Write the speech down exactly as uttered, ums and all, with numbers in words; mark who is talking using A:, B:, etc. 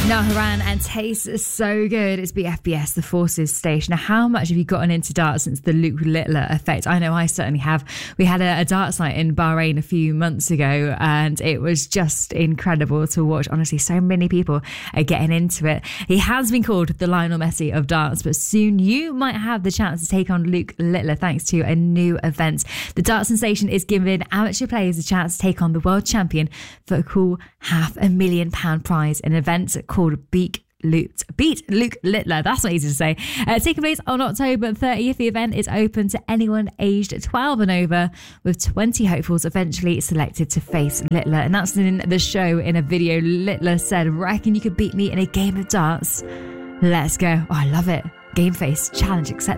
A: Now, Haran and Tastes so good. It's B F B S, the Forces station. Now, how much have you gotten into darts since the Luke Littler effect? I know I certainly have. We had a, a darts night in Bahrain a few months ago, and it was just incredible to watch. Honestly, so many people are getting into it. He has been called the Lionel Messi of darts, but soon you might have the chance to take on Luke Littler thanks to a new event. The Darts Sensation is giving amateur players a chance to take on the world champion for a cool half a million pound prize, an event called Beat Luke, Beat Luke Littler. That's not easy to say. Uh, taking place on October thirtieth, the event is open to anyone aged twelve and over, with twenty hopefuls eventually selected to face Littler. Announcing the show in a video, Littler said, "Reckon you could beat me in a game of darts? Let's go." Oh, I love it. Game face, challenge accepted.